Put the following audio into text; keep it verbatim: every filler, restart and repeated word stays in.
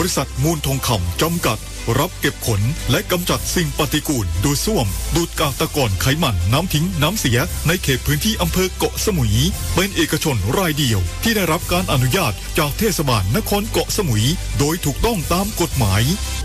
ริษัทมูลทองคำจำกัดรับเก็บขนและกำจัดสิ่งปฏิกูลดูดซ่วมดูดกากตะกอนไขมันน้ำทิ้งน้ำเสียในเขตพื้นที่อำเภอเกาะสมุยเป็นเอกชนรายเดียวที่ได้รับการอนุญาตจากเทศบาลนครเกาะสมุยโดยถูกต้องตามกฎหมาย